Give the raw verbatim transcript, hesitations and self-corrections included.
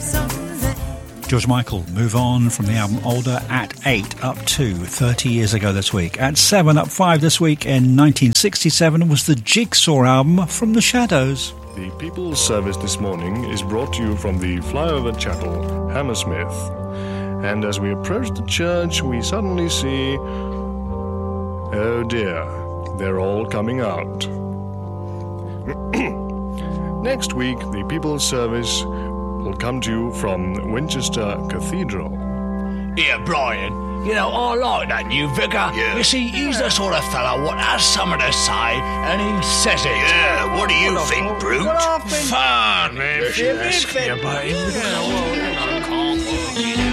George Michael, Move On, from the album Older, at eight, up to thirty years ago this week. At seven, up five this week in nineteen sixty-seven was the Jigsaw album, From the Shadows. The People's Service this morning is brought to you from the Flyover Chapel, Hammersmith. And as we approach the church, we suddenly see... oh dear, they're all coming out. Next week, the People's Service will come to you from Winchester Cathedral. Here, Brian, you know, I like that new vicar. Yeah. You see, he's the sort of fellow what has something to say, and he says it. Yeah, what do you think, Brute? Fun! Maybe If you about him.